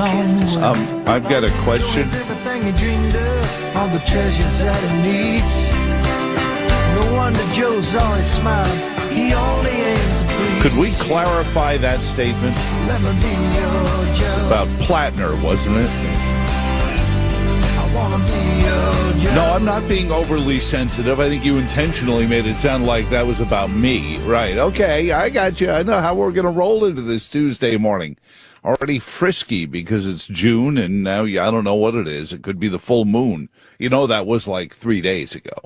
I've got a question. Everything he dreamed of, all the treasures that he needs. No wonder Joe's always smiling. He only aims to please. Could we clarify that statement? Let me be your Joe. About Plattner, wasn't it? I wanna be your Joe. No, I'm not being overly sensitive. I think you intentionally made it sound like that was about me. Right. Okay, I got you. I know how we're going to roll into this Tuesday morning. Already frisky because it's June, and now I don't know what it is. It could be the full moon. You know, that was like 3 days ago.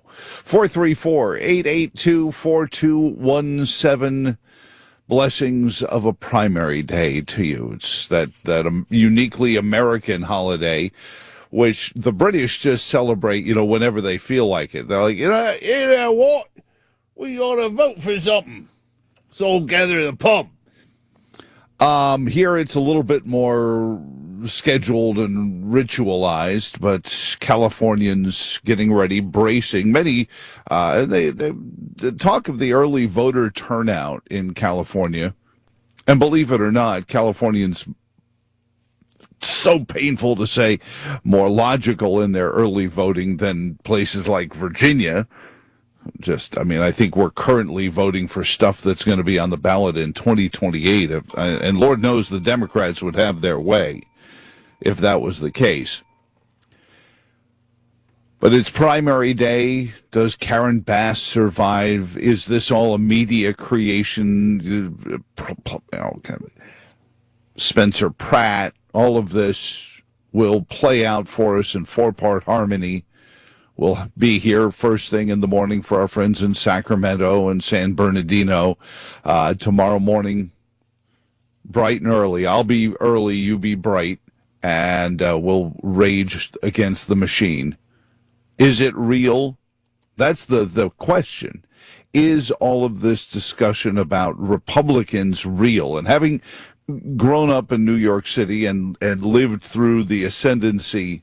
434-882-4217. Blessings of a primary day to you. It's that uniquely American holiday, which the British just celebrate, whenever they feel like it. They're like, you know what? We ought to vote for something. Let's all gather at the pub. Here it's a little bit more scheduled and ritualized, but Californians getting ready, bracing. Many, the talk of the early voter turnout in California, and believe it or not, Californians, so painful to say, more logical in their early voting than places like Virginia. I think we're currently voting for stuff that's going to be on the ballot in 2028. And Lord knows the Democrats would have their way if that was the case. But it's primary day. Does Karen Bass survive? Is this all a media creation? Spencer Pratt, all of this will play out for us in four-part harmony. We'll be here first thing in the morning for our friends in Sacramento and San Bernardino. Tomorrow morning, bright and early. I'll be early, you be bright, and we'll rage against the machine. Is it real? That's the question. Is all of this discussion about Republicans real? And having grown up in New York City and lived through the ascendancy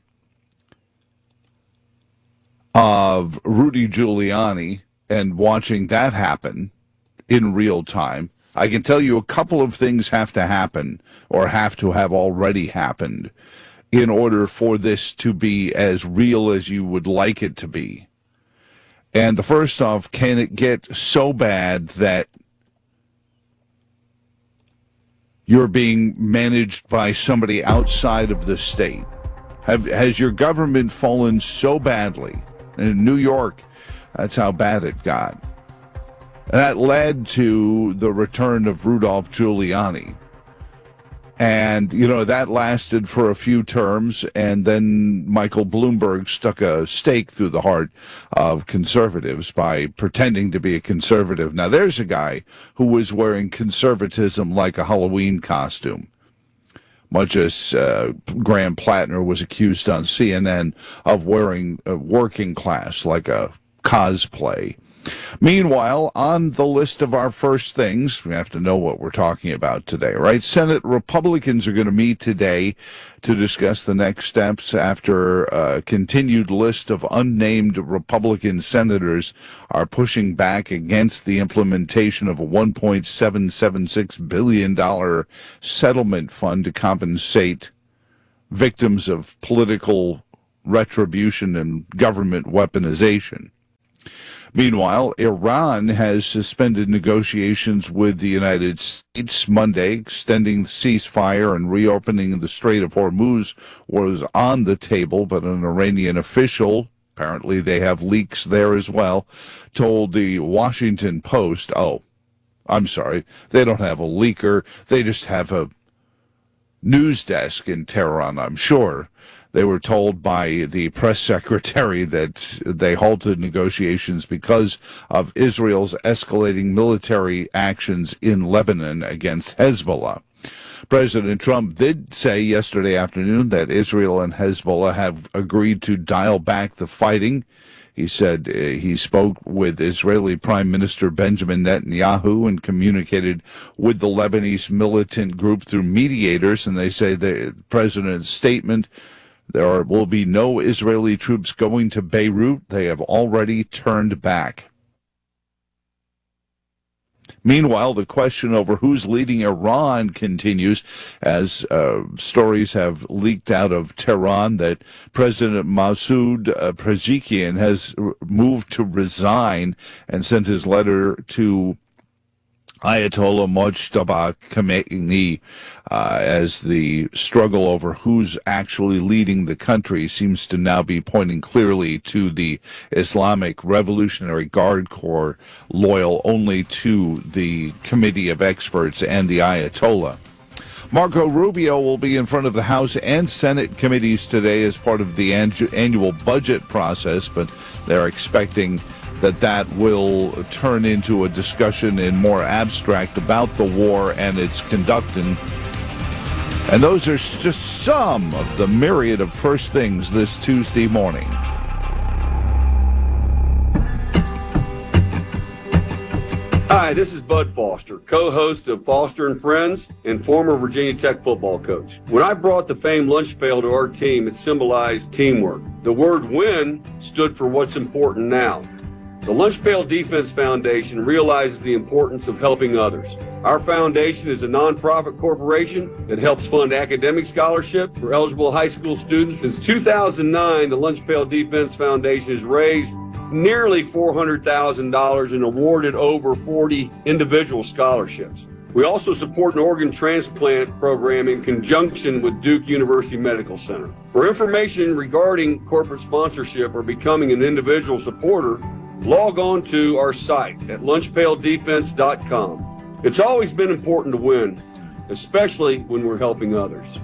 of Rudy Giuliani and watching that happen in real time, I can tell you a couple of things have to happen or have to have already happened in order for this to be as real as you would like it to be. And the first off, can it get so bad that you're being managed by somebody outside of the state? Has your government fallen so badly? In New York, that's how bad it got. And that led to the return of Rudolph Giuliani. And, that lasted for a few terms, and then Michael Bloomberg stuck a stake through the heart of conservatives by pretending to be a conservative. Now, there's a guy who was wearing conservatism like a Halloween costume, much as Graham Plattner was accused on CNN of wearing a working class like a cosplay. Meanwhile, on the list of our first things, we have to know what we're talking about today, right? Senate Republicans are going to meet today to discuss the next steps after a continued list of unnamed Republican senators are pushing back against the implementation of a $1.776 billion settlement fund to compensate victims of political retribution and government weaponization. Meanwhile, Iran has suspended negotiations with the United States Monday, extending the ceasefire and reopening the Strait of Hormuz was on the table, but an Iranian official, apparently they have leaks there as well, told the Washington Post, I'm sorry, they don't have a leaker, they just have a news desk in Tehran, I'm sure. They were told by the press secretary that they halted negotiations because of Israel's escalating military actions in Lebanon against Hezbollah. President Trump did say yesterday afternoon that Israel and Hezbollah have agreed to dial back the fighting. He said he spoke with Israeli Prime Minister Benjamin Netanyahu and communicated with the Lebanese militant group through mediators, and they say the president's statement, there will be no Israeli troops going to Beirut. They have already turned back. Meanwhile, the question over who's leading Iran continues as stories have leaked out of Tehran that President Masoud Pezeshkian has moved to resign and sent his letter to Ayatollah Mojtaba Khamenei as the struggle over who's actually leading the country seems to now be pointing clearly to the Islamic Revolutionary Guard Corps, loyal only to the Committee of Experts and the Ayatollah. Marco Rubio will be in front of the House and Senate committees today as part of the annual budget process, but they're expecting that will turn into a discussion in more abstract about the war and its conducting. And those are just some of the myriad of first things this Tuesday morning. Hi, this is Bud Foster, co-host of Foster and Friends and former Virginia Tech football coach. When I brought the famed lunch pail to our team, it symbolized teamwork. The word win stood for what's important now. The Lunch Pail Defense Foundation realizes the importance of helping others. Our foundation is a nonprofit corporation that helps fund academic scholarship for eligible high school students. Since 2009, the Lunch Pail Defense Foundation has raised nearly $400,000 and awarded over 40 individual scholarships. We also support an organ transplant program in conjunction with Duke University Medical Center. For information regarding corporate sponsorship or becoming an individual supporter, log on to our site at lunchpaildefense.com. It's always been important to win, especially when we're helping others.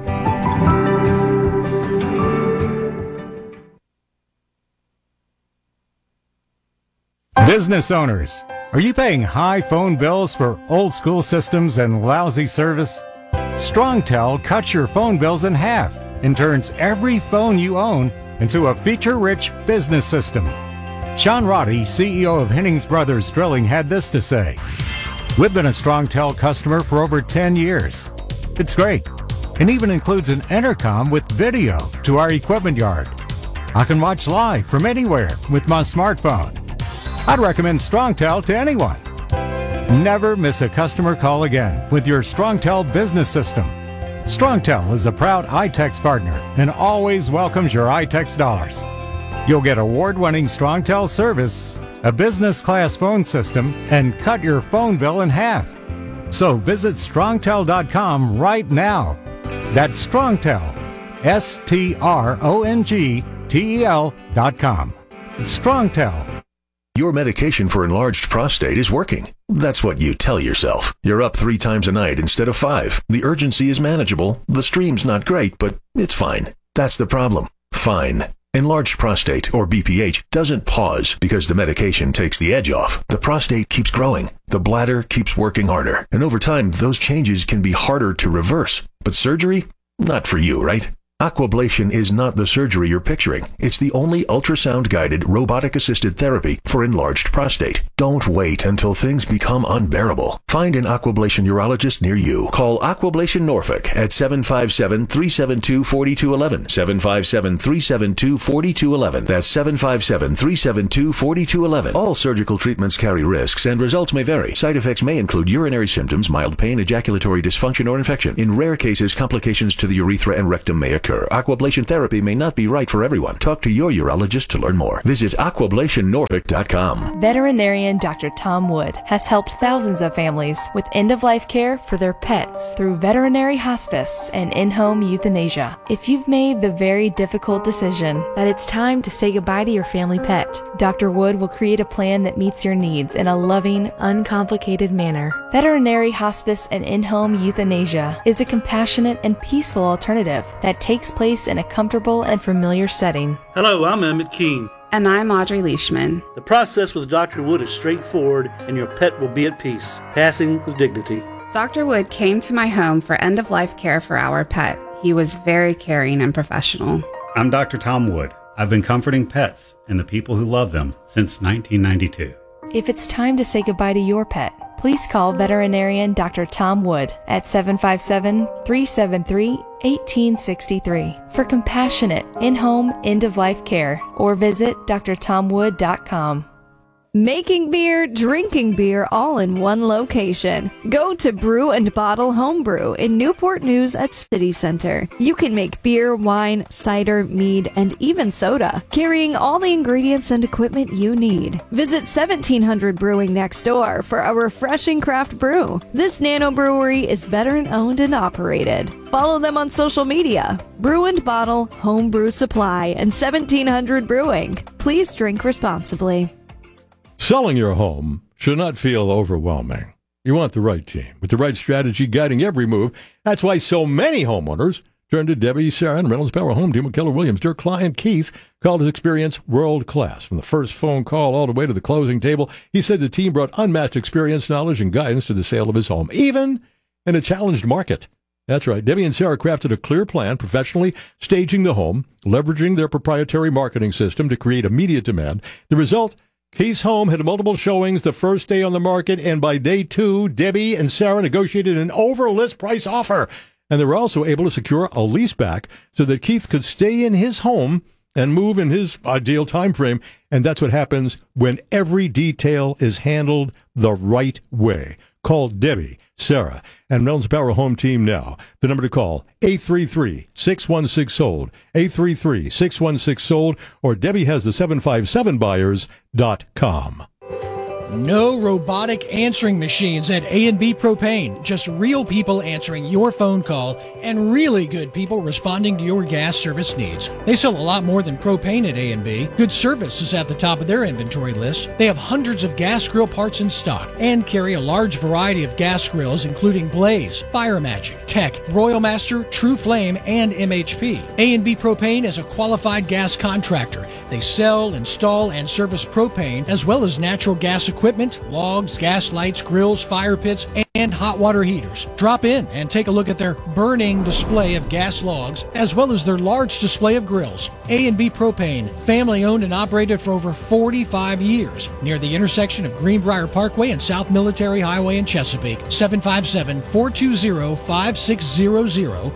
Business owners, are you paying high phone bills for old school systems and lousy service? StrongTel cuts your phone bills in half and turns every phone you own into a feature-rich business system. Sean Roddy, CEO of Hennings Brothers Drilling, had this to say: "We've been a StrongTel customer for over 10 years. It's great, and even includes an intercom with video to our equipment yard. I can watch live from anywhere with my smartphone. I'd recommend StrongTel to anyone. Never miss a customer call again with your StrongTel business system. StrongTel is a proud iTex partner and always welcomes your iTex dollars. You'll get award-winning StrongTel service, a business-class phone system, and cut your phone bill in half. So visit strongtel.com right now. That's StrongTel, StrongTel.com. StrongTel. Your medication for enlarged prostate is working. That's what you tell yourself. You're up 3 times a night instead of 5. The urgency is manageable. The stream's not great, but it's fine. That's the problem. Fine. Enlarged prostate, or BPH, doesn't pause because the medication takes the edge off. The prostate keeps growing. The bladder keeps working harder. And over time, those changes can be harder to reverse. But surgery? Not for you, right? Aquablation is not the surgery you're picturing. It's the only ultrasound-guided, robotic-assisted therapy for enlarged prostate. Don't wait until things become unbearable. Find an Aquablation urologist near you. Call Aquablation Norfolk at 757-372-4211. 757-372-4211. That's 757-372-4211. All surgical treatments carry risks, and results may vary. Side effects may include urinary symptoms, mild pain, ejaculatory dysfunction, or infection. In rare cases, complications to the urethra and rectum may occur. Aquablation therapy may not be right for everyone. Talk to your urologist to learn more. Visit aquablationnorfolk.com. Veterinarian Dr. Tom Wood has helped thousands of families with end-of-life care for their pets through veterinary hospice and in-home euthanasia. If you've made the very difficult decision that it's time to say goodbye to your family pet, Dr. Wood will create a plan that meets your needs in a loving, uncomplicated manner. Veterinary hospice and in-home euthanasia is a compassionate and peaceful alternative that takes place in a comfortable and familiar setting. Hello, I'm Emmett Keene. And I'm Audrey Leishman. The process with Dr. Wood is straightforward, and your pet will be at peace, passing with dignity. Dr. Wood came to my home for end-of-life care for our pet. He was very caring and professional. I'm Dr. Tom Wood. I've been comforting pets and the people who love them since 1992. If it's time to say goodbye to your pet, please call veterinarian Dr. Tom Wood at 757-373-1863 for compassionate, in-home, end-of-life care, or visit drtomwood.com. Making beer, drinking beer, all in one location. Go to Brew and Bottle Homebrew in Newport News at City Center. You can make beer, wine, cider, mead, and even soda, carrying all the ingredients and equipment you need. Visit 1700 Brewing next door for a refreshing craft brew. This nano brewery is veteran-owned and operated. Follow them on social media. Brew and Bottle Homebrew Supply and 1700 Brewing. Please drink responsibly. Selling your home should not feel overwhelming. You want the right team with the right strategy guiding every move. That's why so many homeowners turn to Debbie, Sarah, and Reynolds Power Home Team with Keller Williams. Their client, Keith, called his experience world-class. From the first phone call all the way to the closing table, he said the team brought unmatched experience, knowledge, and guidance to the sale of his home, even in a challenged market. That's right. Debbie and Sarah crafted a clear plan, professionally staging the home, leveraging their proprietary marketing system to create immediate demand. The result, Keith's home had multiple showings the first day on the market, and by day 2, Debbie and Sarah negotiated an over-list price offer. And they were also able to secure a lease back so that Keith could stay in his home and move in his ideal time frame. And that's what happens when every detail is handled the right way. Call Debbie, Sarah, and Reynolds Power Home Team now. The number to call, 833-616-SOLD, 833-616-SOLD, or Debbie has the 757buyers.com. No robotic answering machines at A&B Propane. Just real people answering your phone call and really good people responding to your gas service needs. They sell a lot more than propane at A&B. Good service is at the top of their inventory list. They have hundreds of gas grill parts in stock and carry a large variety of gas grills including Blaze, Fire Magic, Tech, Royal Master, True Flame, and MHP. A&B Propane is a qualified gas contractor. They sell, install, and service propane as well as natural gas equipment, logs, gas lights, grills, fire pits, and hot water heaters. Drop in and take a look at their burning display of gas logs, as well as their large display of grills. A&B Propane, family owned and operated for over 45 years, near the intersection of Greenbrier Parkway and South Military Highway in Chesapeake. 757-420-5600,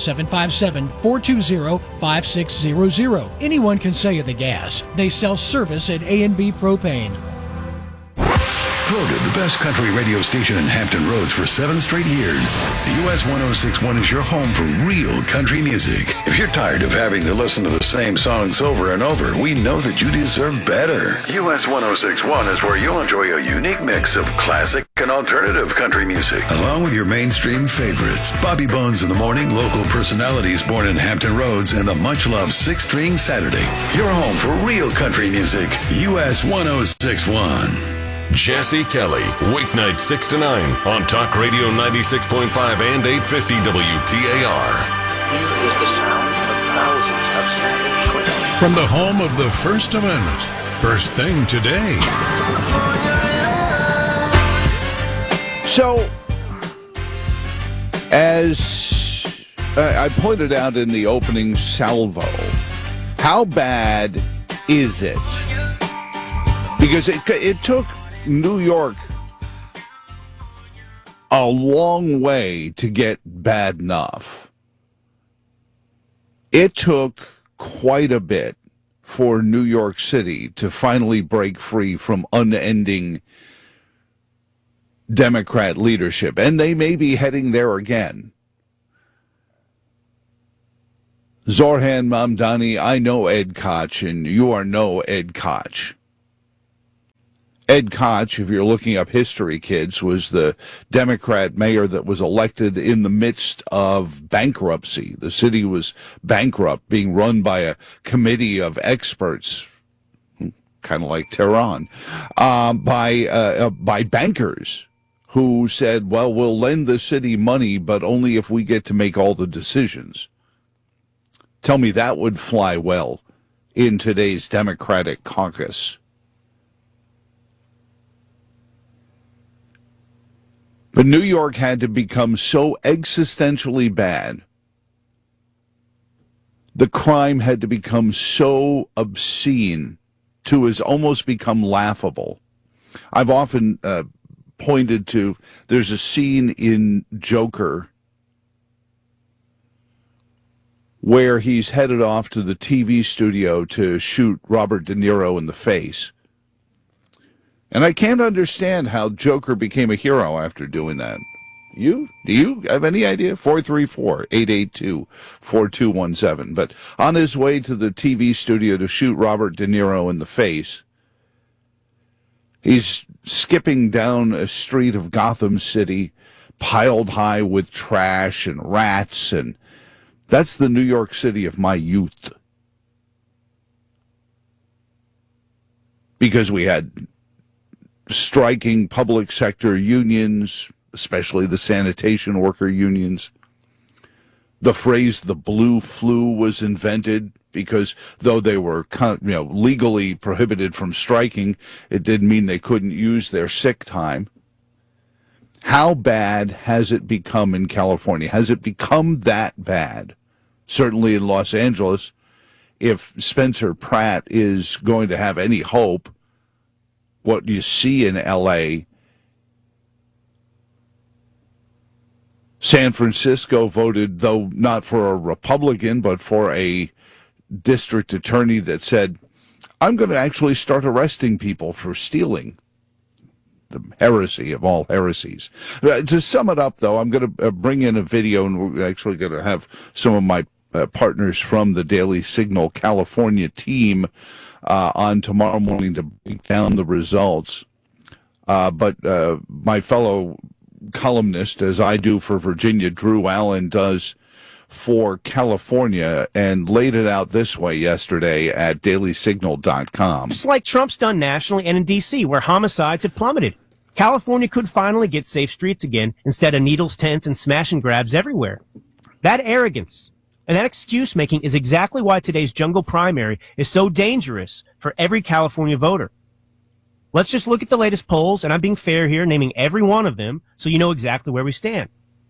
757-420-5600. Anyone can sell you the gas. They sell service at A&B Propane. Voted the best country radio station in Hampton Roads for 7 straight years. US 1061 is your home for real country music. If you're tired of having to listen to the same songs over and over, we know that you deserve better. US 1061 is where you'll enjoy a unique mix of classic and alternative country music, along with your mainstream favorites. Bobby Bones in the Morning, local personalities born in Hampton Roads, and the much-loved 6-String Saturday. Your home for real country music. US 1061. Jesse Kelly, weeknight 6 to 9 on Talk Radio 96.5 and 850 WTAR. From the home of the First Amendment, First Thing Today. So, as I pointed out in the opening salvo, how bad is it? Because it took New York a long way to get bad enough. It took quite a bit for New York City to finally break free from unending Democrat leadership, and they may be heading there again. Zorhan Mamdani, I know Ed Koch, and you are no Ed Koch. Ed Koch, if you're looking up history, kids, was the Democrat mayor that was elected in the midst of bankruptcy. The city was bankrupt, being run by a committee of experts, kind of like Tehran, by bankers who said, well, we'll lend the city money, but only if we get to make all the decisions. Tell me that would fly well in today's Democratic caucus. But New York had to become so existentially bad. The crime had to become so obscene to has almost become laughable. I've often pointed to, there's a scene in Joker where he's headed off to the TV studio to shoot Robert De Niro in the face. And I can't understand how Joker became a hero after doing that. Do you have any idea? 434-882-4217. But on his way to the TV studio to shoot Robert De Niro in the face, he's skipping down a street of Gotham City, piled high with trash and rats, and that's the New York City of my youth. Because we had striking public sector unions, especially the sanitation worker unions. The phrase "the blue flu" was invented because though they were legally prohibited from striking, it didn't mean they couldn't use their sick time. How bad has it become in California? Has it become that bad? Certainly in Los Angeles, if Spencer Pratt is going to have any hope, what you see in L.A., San Francisco voted, though not for a Republican, but for a district attorney that said, I'm going to actually start arresting people for stealing. The heresy of all heresies. To sum it up, though, I'm going to bring in a video, and we're actually going to have some of my partners from the Daily Signal California team on tomorrow morning to break down the results. But my fellow columnist, as I do for Virginia, Drew Allen, does for California, and laid it out this way yesterday at dailysignal.com. Just like Trump's done nationally and in D.C., where homicides have plummeted. California could finally get safe streets again instead of needles, tents, and smash and grabs everywhere. That arrogance and that excuse-making is exactly why today's jungle primary is so dangerous for every California voter. Let's just look at the latest polls, and I'm being fair here, naming every one of them so you know exactly where we stand.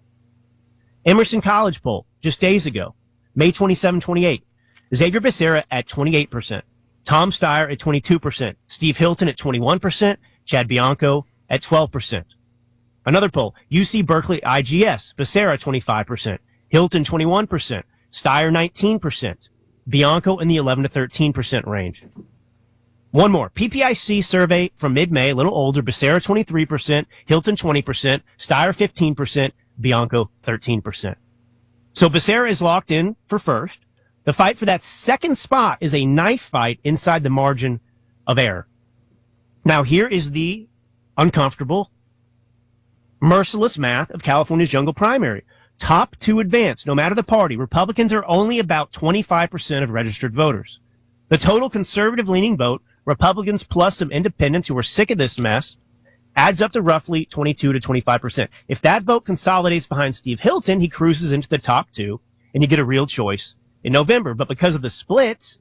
Emerson College poll, just days ago, May 27-28. Xavier Becerra at 28%. Tom Steyer at 22%. Steve Hilton at 21%. Chad Bianco at 12%. Another poll, UC Berkeley IGS, Becerra 25%. Hilton 21%. Steyer 19%. Bianco in the 11 to 13% range. One more. PPIC survey from mid-May, a little older. Becerra 23%, Hilton 20%, Steyer 15%, Bianco 13%. So Becerra is locked in for first. The fight for that second spot is a knife fight inside the margin of error. Now here is the uncomfortable, merciless math of California's jungle primary. Top two advance, no matter the party. Republicans are only about 25% of registered voters. The total conservative-leaning vote, Republicans plus some independents who are sick of this mess, adds up to roughly 22 to 25%. If that vote consolidates behind Steve Hilton, he cruises into the top two, and you get a real choice in November. But because of the split,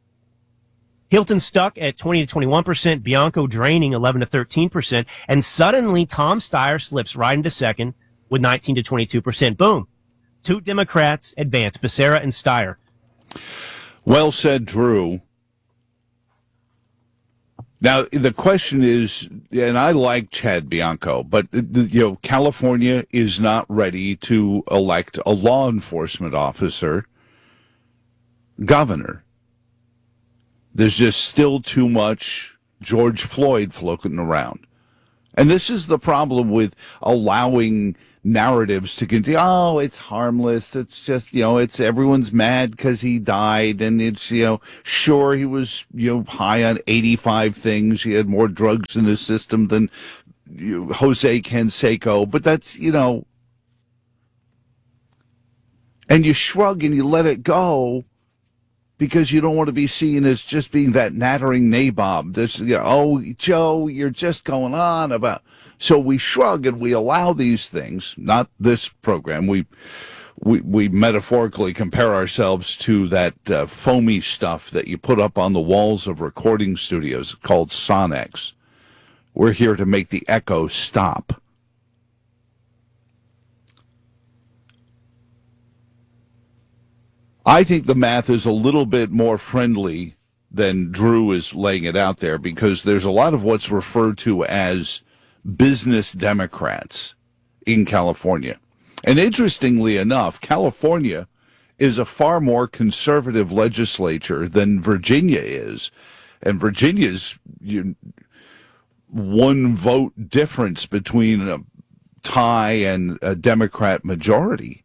Hilton stuck at 20 to 21%, Bianco draining 11 to 13%, and suddenly Tom Steyer slips right into second with 19 to 22%. Boom. Two Democrats advance, Becerra and Steyer. Well said, Drew. Now, the question is, and I like Chad Bianco, but, California is not ready to elect a law enforcement officer governor. There's just still too much George Floyd floating around. And this is the problem with allowing narratives to continue. Oh, it's harmless. It's just, it's everyone's mad because he died. And it's, sure, he was, high on 85 things. He had more drugs in his system than Jose Canseco. But that's, and you shrug and you let it go because you don't want to be seen as just being that nattering nabob. This, oh, Joe, you're just going on about. So we shrug and we allow these things. Not this program. We metaphorically compare ourselves to that foamy stuff that you put up on the walls of recording studios called Sonex. We're here to make the echo stop. I think the math is a little bit more friendly than Drew is laying it out there, because there's a lot of what's referred to as business Democrats in California. And interestingly enough, California is a far more conservative legislature than Virginia is. And Virginia's one vote difference between a tie and a Democrat majority.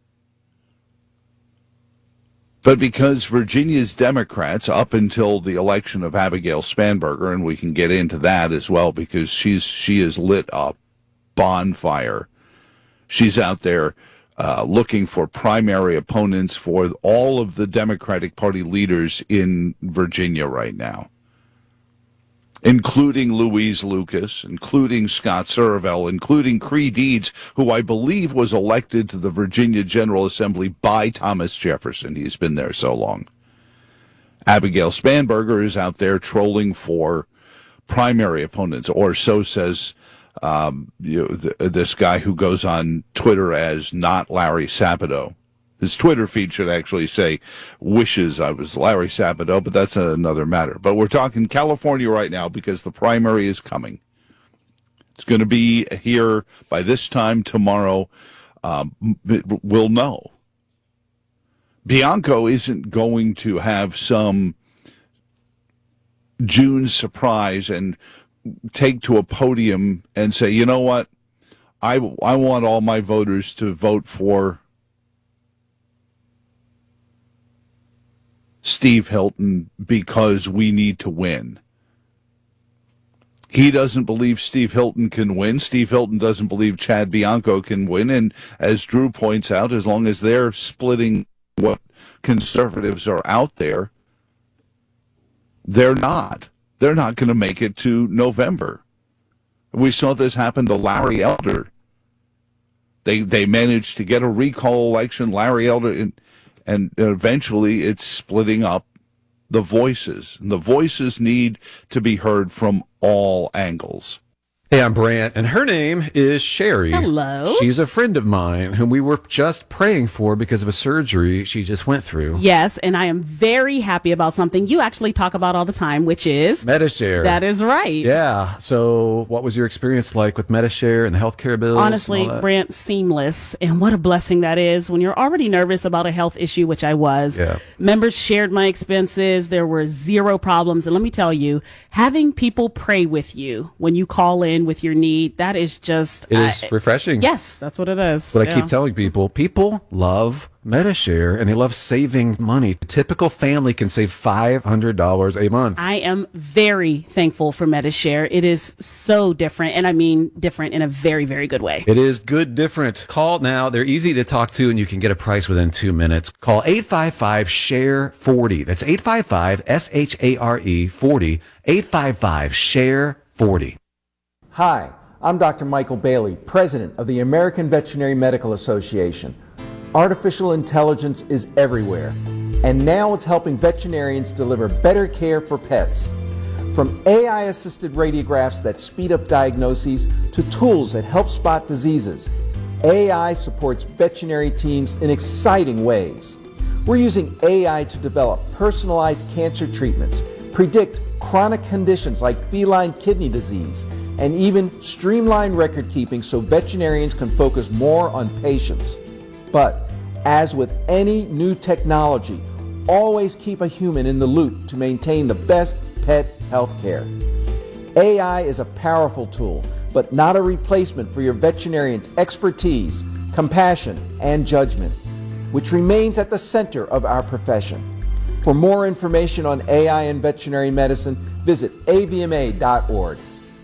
But because Virginia's Democrats, up until the election of Abigail Spanberger, and we can get into that as well because she is lit a bonfire. She's out there looking for primary opponents for all of the Democratic Party leaders in Virginia right now, including Louise Lucas, including Scott Survell, including Cree Deeds, who I believe was elected to the Virginia General Assembly by Thomas Jefferson. He's been there so long. Abigail Spanberger is out there trolling for primary opponents, or so says this guy who goes on Twitter as not Larry Sabato. His Twitter feed should actually say, wishes I was Larry Sabato, but that's another matter. But we're talking California right now because the primary is coming. It's going to be here by this time tomorrow. We'll know. Bianco isn't going to have some June surprise and take to a podium and say, you know what, I want all my voters to vote for Steve Hilton because we need to win. He doesn't believe Steve Hilton can win. Steve Hilton doesn't believe Chad Bianco can win. And as Drew points out, as long as they're splitting what conservatives are out there, they're not going to make it to November. We saw this happen to Larry Elder. They managed to get a recall election. Larry Elder, and eventually it's splitting up the voices. And the voices need to be heard from all angles. Hey, I'm Brant, and her name is Sherry. Hello. She's a friend of mine whom we were just praying for because of a surgery she just went through. Yes, and I am very happy about something you actually talk about all the time, which is Medi-Share. That is right. Yeah. So what was your experience like with Medi-Share and the healthcare bills? Honestly, Brant, seamless. And what a blessing that is when you're already nervous about a health issue, which I was. Yeah. Members shared my expenses. There were zero problems. And let me tell you, having people pray with you when you call in with your need, that is just... It is refreshing. Yes, that's what it is. But I keep telling people love Medi-Share and they love saving money. A typical family can save $500 a month. I am very thankful for Medi-Share. It is so different, and I mean different in a very, very good way. It is good different. Call now. They're easy to talk to, and you can get a price within 2 minutes. Call 855-SHARE-40. That's 855-SHARE-40. 855-SHARE-40. Hi, I'm Dr. Michael Bailey, President of the American Veterinary Medical Association. Artificial intelligence is everywhere, and now it's helping veterinarians deliver better care for pets. From AI-assisted radiographs that speed up diagnoses to tools that help spot diseases, AI supports veterinary teams in exciting ways. We're using AI to develop personalized cancer treatments, predict chronic conditions like feline kidney disease, and even streamline record keeping so veterinarians can focus more on patients. But as with any new technology, always keep a human in the loop to maintain the best pet health care. AI is a powerful tool, but not a replacement for your veterinarian's expertise, compassion, and judgment, which remains at the center of our profession. For more information on AI and veterinary medicine, visit avma.org.